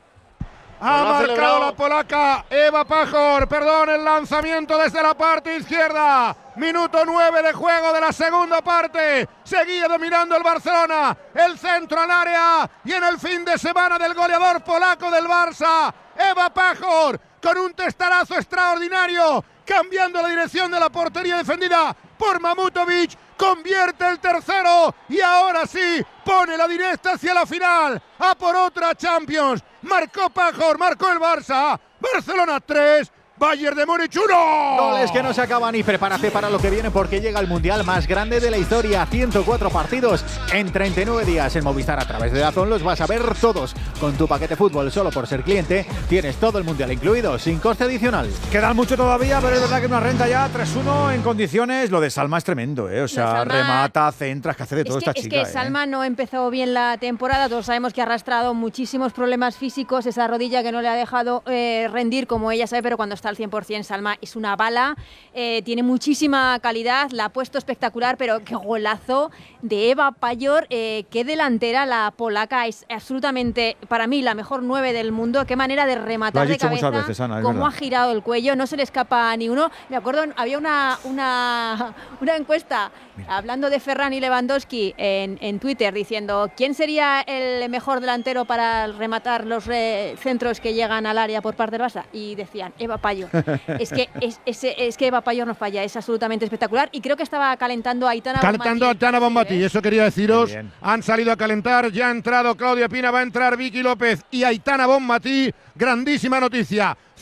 [SPEAKER 13] Ha
[SPEAKER 14] Lo ha
[SPEAKER 13] marcado
[SPEAKER 14] celebrado.
[SPEAKER 13] la polaca Eva Pajor, perdón, el lanzamiento desde la parte izquierda. Minuto nueve de juego de la segunda parte. Seguía dominando el Barcelona. El centro al área. Y en el fin de semana del goleador polaco del Barça, Eva Pajor, con un testarazo extraordinario, cambiando la dirección de la portería defendida por Mamutovic, convierte el tercero y ahora sí pone la directa hacia la final. A por otra Champions. Marcó Pajor, marcó el Barça. Barcelona tres, Bayern de Múnich uno.
[SPEAKER 10] Goles que no se acaban y prepárate para lo que viene porque llega el Mundial más grande de la historia. ciento cuatro partidos en treinta y nueve días en Movistar a través de Dazón. Los vas a ver todos. Con tu paquete fútbol solo por ser cliente tienes todo el Mundial incluido sin coste adicional.
[SPEAKER 2] Quedan mucho todavía, pero es verdad que una renta ya tres uno en condiciones. Lo de Salma es tremendo, ¿eh? O sea,
[SPEAKER 21] Salma-
[SPEAKER 2] remata, centra, que hace de todo
[SPEAKER 21] Es que,
[SPEAKER 2] esta
[SPEAKER 21] es
[SPEAKER 2] chica.
[SPEAKER 21] que
[SPEAKER 2] ¿eh?
[SPEAKER 21] Salma no empezó bien la temporada, todos sabemos que ha arrastrado muchísimos problemas físicos, esa rodilla que no le ha dejado eh, rendir como ella sabe, pero cuando está al cien por cien Salma es una bala, eh, tiene muchísima calidad, la ha puesto espectacular, pero qué golazo de Eva Pajor, eh, qué delantera la polaca, es absolutamente para mí la mejor nueve del mundo, qué manera de
[SPEAKER 2] Lo
[SPEAKER 21] rematar
[SPEAKER 2] has
[SPEAKER 21] de
[SPEAKER 2] dicho
[SPEAKER 21] cabeza,
[SPEAKER 2] muchas veces, Ana, es
[SPEAKER 21] cómo
[SPEAKER 2] verdad.
[SPEAKER 21] ha girado el cuello, no se le escapa ni uno. Me acuerdo, había una, una, una encuesta hablando de Ferran y Lewandowski en, en Twitter diciendo quién sería el mejor delantero para rematar los eh, centros que llegan al área por parte del Barça y decían Eva Pajor. es que es, es, es que Eva Pajor no falla, es absolutamente espectacular y creo que estaba calentando a Aitana
[SPEAKER 13] Calentando a
[SPEAKER 21] Bonmatí.
[SPEAKER 13] Tana Bonmatí, eso quería deciros.
[SPEAKER 2] Qué bien.
[SPEAKER 13] Han salido a calentar, ya ha entrado Claudia Pina, va a entrar Vicky López y Aitana Bonmatí. Grandísima noticia.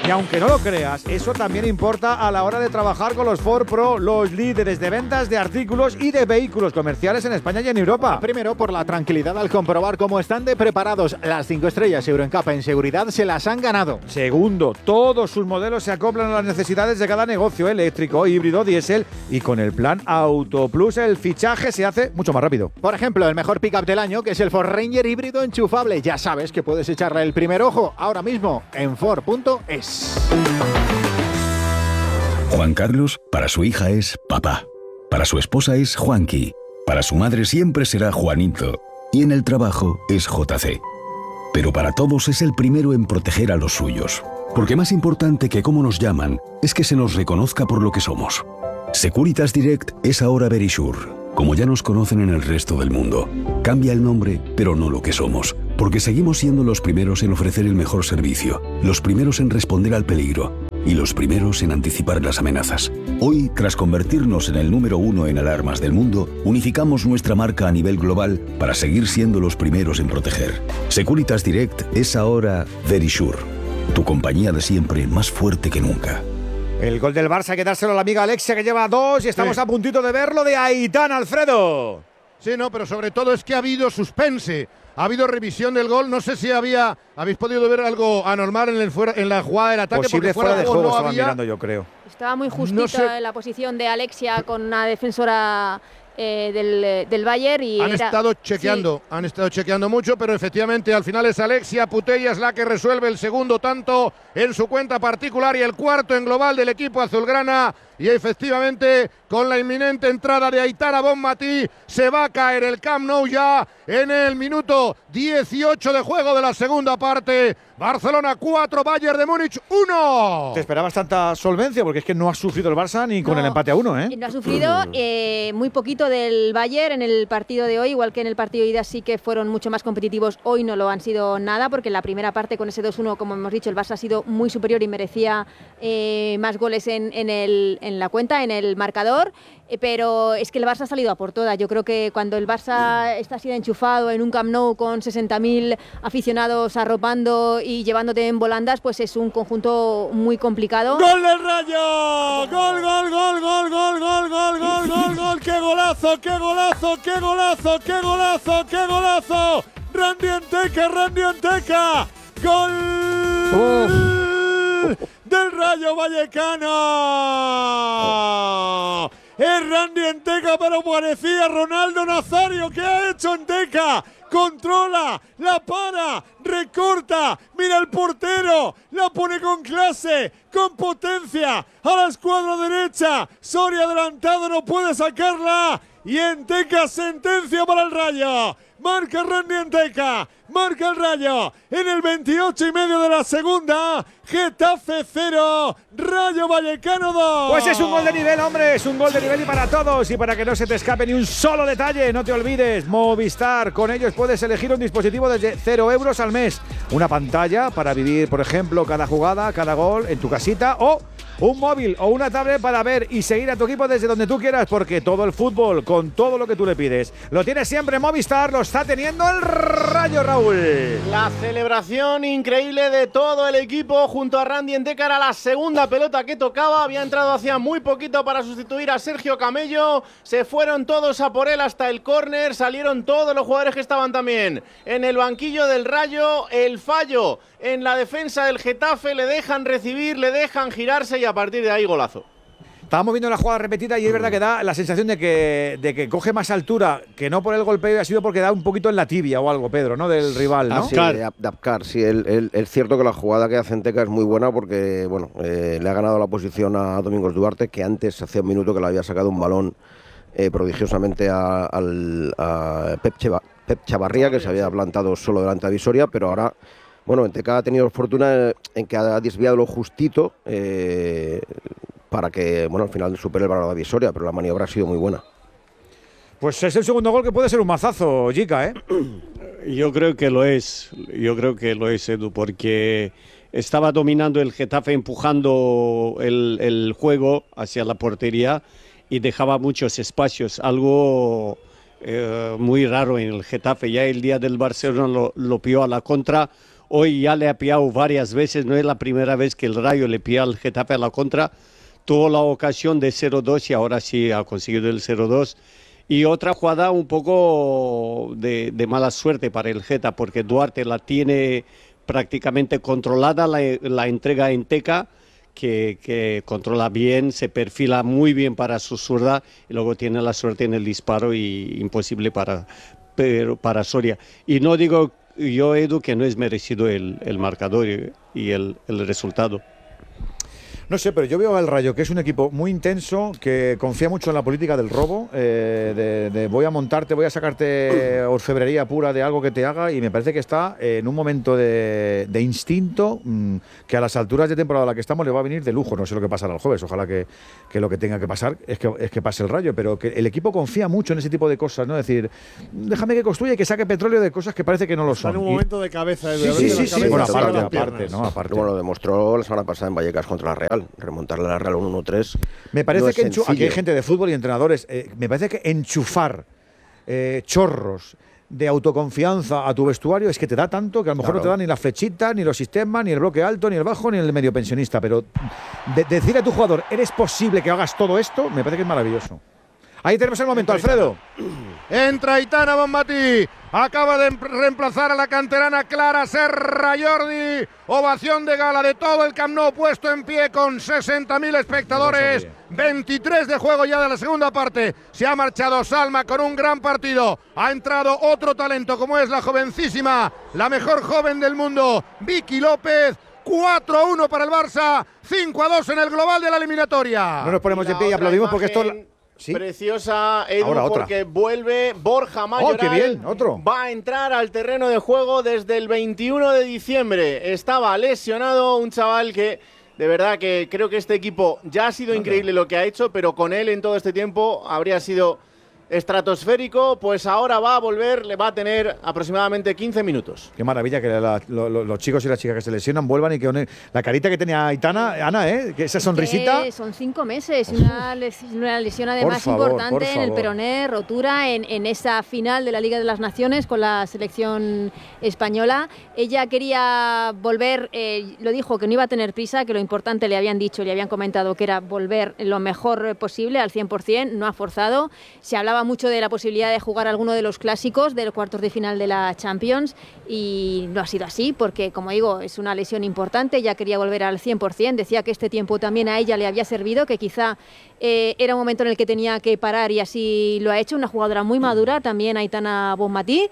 [SPEAKER 2] Y aunque no lo creas, eso también importa a la hora de trabajar con los Ford Pro, los líderes de ventas de artículos y de vehículos comerciales en España y en Europa.
[SPEAKER 10] Primero, por la tranquilidad al comprobar cómo están de preparados. Las cinco estrellas Euro N C A P en seguridad se las han ganado.
[SPEAKER 2] Segundo, todos sus modelos se acoplan a las necesidades de cada negocio, eléctrico, híbrido, diésel, y con el plan Auto Plus el fichaje se hace mucho más rápido.
[SPEAKER 10] Por ejemplo, el mejor pickup del año, que es el Ford Ranger híbrido enchufable. Ya sabes que puedes echarle el primer ojo ahora mismo en Ford punto es.
[SPEAKER 15] Juan Carlos, para su hija es papá. Para su esposa es Juanqui. Para su madre siempre será Juanito. Y en el trabajo es J C. Pero para todos es el primero en proteger a los suyos. Porque más importante que cómo nos llaman es que se nos reconozca por lo que somos. Securitas Direct es ahora Verisure, como ya nos conocen en el resto del mundo. Cambia el nombre, pero no lo que somos. Porque seguimos siendo los primeros en ofrecer el mejor servicio, los primeros en responder al peligro y los primeros en anticipar las amenazas. Hoy, tras convertirnos en el número uno en alarmas del mundo, unificamos nuestra marca a nivel global para seguir siendo los primeros en proteger. Securitas Direct es ahora Verisure, tu compañía de siempre más fuerte que nunca.
[SPEAKER 2] El gol del Barça hay que dárselo a la amiga Alexia, que lleva dos, y estamos sí. a puntito de verlo de Aitán, Alfredo.
[SPEAKER 13] Sí, no, pero sobre todo es que ha habido suspense. Ha habido revisión del gol. No sé si había, habéis podido ver algo anormal en, el fuera, en la jugada del ataque.
[SPEAKER 2] Posible
[SPEAKER 13] porque fuera,
[SPEAKER 2] fuera de juego,
[SPEAKER 13] no
[SPEAKER 2] estaban
[SPEAKER 13] había.
[SPEAKER 2] mirando, yo creo.
[SPEAKER 21] Estaba muy justita
[SPEAKER 13] No sé.
[SPEAKER 21] en la posición de Alexia con una defensora eh, del, del Bayern y
[SPEAKER 13] Han
[SPEAKER 21] era-
[SPEAKER 13] estado chequeando,
[SPEAKER 21] Sí.
[SPEAKER 13] han estado chequeando mucho, pero efectivamente al final es Alexia Putellas la que resuelve el segundo tanto en su cuenta particular y el cuarto en global del equipo azulgrana. Y efectivamente, con la inminente entrada de Aitana Bonmatí, se va a caer el Camp Nou ya en el minuto dieciocho de juego de la segunda parte. Barcelona cuatro, Bayern de Múnich uno.
[SPEAKER 2] Te esperabas tanta solvencia, porque es que no ha sufrido el Barça ni con
[SPEAKER 21] No.
[SPEAKER 2] el empate a uno, ¿eh?
[SPEAKER 21] No ha sufrido eh, muy poquito del Bayern en el partido de hoy, igual que en el partido de ida sí que fueron mucho más competitivos. Hoy no lo han sido nada, porque en la primera parte con ese dos uno, como hemos dicho, el Barça ha sido muy superior y merecía eh, más goles en, en, el, en la cuenta, en el marcador. Eh, pero es que el Barça ha salido a por todas. Yo creo que cuando el Barça está así de enchufado en un Camp Nou con sesenta mil aficionados arropando y llevándote en volandas, pues es un conjunto muy complicado.
[SPEAKER 3] ¡Gol del Rayo! ¡Gol, gol, gol, gol, gol, gol, gol, gol, gol, gol! ¡Qué golazo, qué golazo, qué golazo, qué golazo, qué golazo! ¡Randy Anteca, Randy Anteca! ¡Gol del Rayo Vallecano! Es Randy Anteca, pero parecía Ronaldo Nazario. ¿Qué ha hecho Anteca? Controla, la para, recorta, mira el portero, la pone con clase, con potencia, a la escuadra derecha, Soria adelantado, no puede sacarla, y Anteca sentencia para el Rayo, marca Randy Anteca, marca el Rayo, en el veintiocho y medio de la segunda, Getafe cero, Rayo Vallecano dos.
[SPEAKER 2] Pues es un gol de nivel, hombre, es un gol de nivel y para todos. Y para que no se te escape ni un solo detalle, no te olvides, Movistar, con ellos puedes elegir un dispositivo desde cero euros al mes. Una pantalla para vivir, por ejemplo, cada jugada, cada gol en tu casita, o un móvil o una tablet para ver y seguir a tu equipo desde donde tú quieras, porque todo el fútbol, con todo lo que tú le pides, lo tienes siempre Movistar, lo está teniendo el Rayo, Raúl.
[SPEAKER 4] La celebración increíble de todo el equipo junto a Randy Anteca, era la segunda pelota que tocaba, había entrado hacía muy poquito para sustituir a Sergio Camello, se fueron todos a por él hasta el córner, salieron todos los jugadores que estaban también en el banquillo del Rayo, el fallo en la defensa del Getafe, le dejan recibir, le dejan girarse y a partir de ahí golazo.
[SPEAKER 2] Estábamos viendo la jugada repetida y es verdad que da la sensación de que, de que coge más altura, que no por el golpeo, ha sido porque da un poquito en la tibia o algo, Pedro, ¿no? Del rival, ¿no?
[SPEAKER 5] Ah, sí, de, Ab- de Abkar, sí. El, el- es cierto que la jugada que hace Anteca es muy buena porque, bueno, eh, le ha ganado la posición a Domingos Duarte, que antes, hace un minuto, que le había sacado un balón eh, prodigiosamente a, al, a Pep, Cheva- Pep Chavarría, que se había plantado solo delante de Visoria, pero ahora, bueno, Anteca ha tenido fortuna en que ha desviado lo justito eh, para que, bueno, al final supere el valor de Visoria, pero la maniobra ha sido muy buena.
[SPEAKER 2] Pues es el segundo gol que puede ser un mazazo, Jica, ¿eh?
[SPEAKER 7] Yo creo que lo es, yo creo que lo es, Edu, porque estaba dominando el Getafe, empujando el, el juego hacia la portería y dejaba muchos espacios, algo eh, muy raro en el Getafe. Ya el día del Barcelona lo, lo pilló a la contra, Hoy ya le ha pillado varias veces, no es la primera vez que el Rayo le pilla al Getafe a la contra. Tuvo la ocasión de cero dos y ahora sí ha conseguido el cero dos. Y otra jugada un poco de, de mala suerte para el Geta, porque Duarte la tiene prácticamente controlada, la, la entrega en Teca, que, que controla bien, se perfila muy bien para su zurda y luego tiene la suerte en el disparo y imposible para, pero, para Soria. Y no digo yo, Edu, que no es merecido el, el marcador y, y el, el resultado.
[SPEAKER 2] No sé, pero yo veo al Rayo que es un equipo muy intenso, que confía mucho en la política del robo, eh, de, de voy a montarte, voy a sacarte orfebrería pura de algo que te haga, y me parece que está en un momento de, de instinto mmm, que a las alturas de temporada a la que estamos le va a venir de lujo. No sé lo que pasará el jueves, ojalá que, que lo que tenga que pasar es que, es que pase el Rayo, pero que el equipo confía mucho en ese tipo de cosas, ¿no? Es decir, déjame que construya y que saque petróleo de cosas que parece que no lo son.
[SPEAKER 3] Está en un momento de cabeza,
[SPEAKER 2] Edu. Sí, sí, sí, sí. Bueno, aparte,
[SPEAKER 5] aparte,
[SPEAKER 2] ¿no? Aparte.
[SPEAKER 5] Bueno, lo demostró la semana pasada en Vallecas contra la Real. Remontarle a la Real un uno tres.
[SPEAKER 2] Me parece
[SPEAKER 5] no
[SPEAKER 2] que enchu- aquí hay
[SPEAKER 5] sencillo.
[SPEAKER 2] gente de fútbol y entrenadores. Eh, me parece que enchufar eh, chorros de autoconfianza a tu vestuario es que te da tanto que a lo mejor
[SPEAKER 5] Claro.
[SPEAKER 2] no te da ni la flechita, ni los sistemas, ni el bloque alto, ni el bajo, ni el medio pensionista. Pero de- decir a tu jugador, ¿eres posible que hagas todo esto? Me parece que es maravilloso. Ahí tenemos el momento, Alfredo.
[SPEAKER 13] Entra Aitana Bonmatí. Acaba de reemplazar a la canterana Clara Serra Jordi. Ovación de gala de todo el Camp Nou puesto en pie con sesenta mil espectadores. veintitrés de juego ya de la segunda parte. Se ha marchado Salma con un gran partido. Ha entrado otro talento como es la jovencísima, la mejor joven del mundo, Vicky López. cuatro a uno para el Barça, cinco a dos en el global de la eliminatoria.
[SPEAKER 2] No nos ponemos de pie y aplaudimos porque esto... ¿Sí?
[SPEAKER 4] Preciosa, Edu,
[SPEAKER 2] Ahora otra.
[SPEAKER 4] porque vuelve Borja Mayoral.
[SPEAKER 2] ¡Oh, qué bien! Otro.
[SPEAKER 4] Va a entrar al terreno de juego desde el veintiuno de diciembre. Estaba lesionado, un chaval que de verdad que creo que este equipo ya ha sido increíble lo que ha hecho, pero con él en todo este tiempo habría sido estratosférico. Pues ahora va a volver, le va a tener aproximadamente quince minutos.
[SPEAKER 2] Qué maravilla que la- lo- lo- los chicos y las chicas que se lesionan vuelvan y que con la carita que tenía Aitana, Ana, ¿eh? Que esa sonrisita.
[SPEAKER 21] Que son cinco meses, una, les- una lesión además
[SPEAKER 2] favor, por
[SPEAKER 21] importante en el
[SPEAKER 2] favor.
[SPEAKER 21] peroné, rotura en, en esa final de la Liga de las Naciones con la selección española. Ella quería volver, eh, lo dijo que no iba a tener prisa, que lo importante le habían dicho, le habían comentado que era volver lo mejor posible al cien por cien, no ha forzado. Se hablaba mucho de la posibilidad de jugar alguno de los clásicos del cuartos de final de la Champions y no ha sido así porque, como digo, es una lesión importante. Ella quería volver al cien por cien, decía que este tiempo también a ella le había servido, que quizá eh, era un momento en el que tenía que parar y así lo ha hecho. Una jugadora muy madura, también Aitana Bonmatí.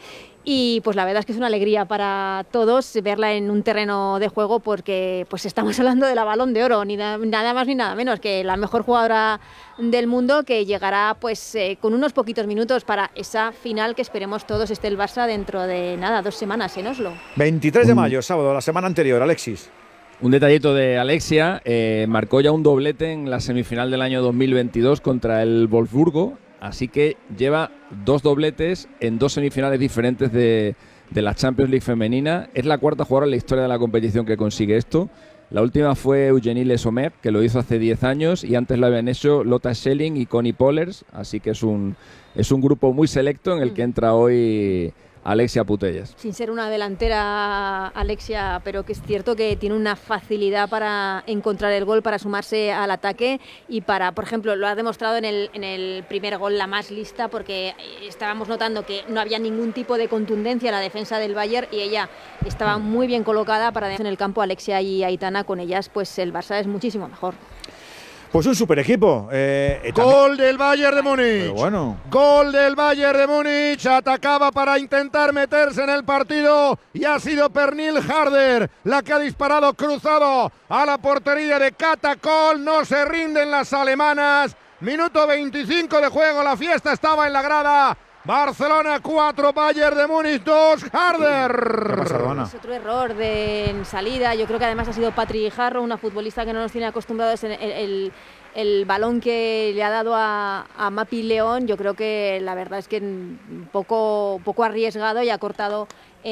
[SPEAKER 21] Y pues la verdad es que es una alegría para todos verla en un terreno de juego porque pues estamos hablando de la Balón de Oro, ni da- nada más ni nada menos que la mejor jugadora del mundo, que llegará pues eh, con unos poquitos minutos para esa final que esperemos todos esté el Barça dentro de nada, dos semanas en Oslo.
[SPEAKER 2] veintitrés de mayo, sábado, la semana anterior, Alexis.
[SPEAKER 8] Un detallito de Alexia, eh, marcó ya un doblete en la semifinal del año dos mil veintidós contra el Wolfsburgo, así que lleva dos dobletes en dos semifinales diferentes de, de la Champions League femenina. Es la cuarta jugadora en la historia de la competición que consigue esto. La última fue Eugenie Le Sommer, que lo hizo hace diez años, y antes lo habían hecho Lotta Schelling y Connie Pollers, así que es un, es un grupo muy selecto en el que entra hoy Alexia Putellas.
[SPEAKER 21] Sin ser una delantera, Alexia, pero que es cierto que tiene una facilidad para encontrar el gol, para sumarse al ataque y para, por ejemplo, lo ha demostrado en el, en el primer gol, la más lista, porque estábamos notando que no había ningún tipo de contundencia en la defensa del Bayern y ella estaba muy bien colocada para en el campo. Alexia y Aitana, con ellas pues el Barça es muchísimo mejor.
[SPEAKER 2] Pues un super equipo. Eh,
[SPEAKER 13] Gol del Bayern de Múnich.
[SPEAKER 2] Pero bueno.
[SPEAKER 13] Gol del Bayern de Múnich. Atacaba para intentar meterse en el partido y ha sido Pernil Harder la que ha disparado cruzado a la portería de Catacol. No se rinden las alemanas. Minuto veinticinco de juego. La fiesta estaba en la grada. Barcelona cuatro, Bayern de Múnich dos, Harder.
[SPEAKER 21] Es otro error de en salida. Yo creo que además ha sido Patri Jarro, una futbolista que no nos tiene acostumbrados en el, el, el balón que le ha dado a, a Mapi León. Yo creo que la verdad es que un poco, poco arriesgado y ha cortado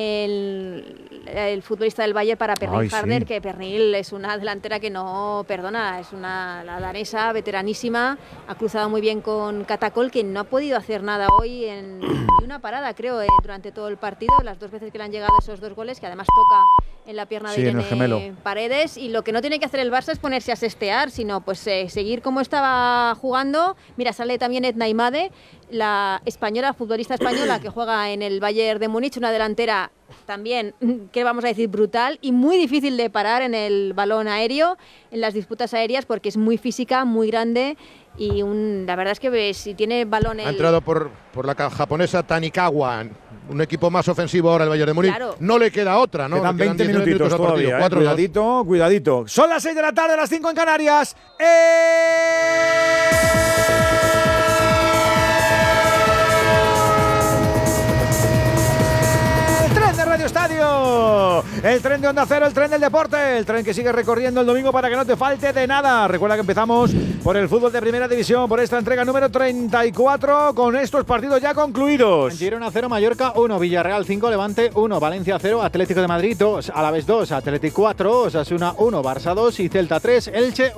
[SPEAKER 21] el, el futbolista del Bayern para Pernil
[SPEAKER 2] Ay, sí.
[SPEAKER 21] Harder, que Pernil es una delantera que no perdona, es una la danesa veteranísima, ha cruzado muy bien con Catacol, que no ha podido hacer nada hoy en ni una parada, creo, eh, durante todo el partido, las dos veces que le han llegado esos dos goles, que además toca en la pierna
[SPEAKER 2] Sí,
[SPEAKER 21] de
[SPEAKER 2] en el
[SPEAKER 21] Irene
[SPEAKER 2] gemelo.
[SPEAKER 21] Paredes, y lo que no tiene que hacer el Barça es ponerse a sestear, sino pues eh, seguir como estaba jugando. Mira, sale también Edna Imade, la española, futbolista española que juega en el Bayern de Múnich, una delantera también, ¿qué vamos a decir? Brutal y muy difícil de parar en el balón aéreo, en las disputas aéreas, porque es muy física, muy grande, y un, la verdad es que si tiene balón...
[SPEAKER 13] Ha
[SPEAKER 21] el-
[SPEAKER 13] entrado por, por la ca- japonesa Tanikawa, un equipo más ofensivo ahora el Bayern de Múnich.
[SPEAKER 21] Claro.
[SPEAKER 13] No le queda otra, ¿no?
[SPEAKER 2] Quedan
[SPEAKER 13] Le
[SPEAKER 2] veinte
[SPEAKER 13] diecinueve
[SPEAKER 2] minutitos
[SPEAKER 13] minutos al partido.
[SPEAKER 2] todavía, ¿eh?
[SPEAKER 13] cuatro dos.
[SPEAKER 2] Cuidadito, cuidadito. Son las seis de la tarde, las cinco en Canarias. El tren de Radio Estadio, el tren de Onda Cero, el tren del deporte, el tren que sigue recorriendo el domingo para que no te falte de nada. Recuerda que empezamos por el fútbol de primera división, por esta entrega número treinta y cuatro, con estos partidos ya concluidos.
[SPEAKER 10] Girona cero, Mallorca uno, Villarreal cinco, Levante uno, Valencia cero, Atlético de Madrid dos, Alavés dos, Atlético cuatro, Osasuna uno, Barça dos y Celta tres, Elche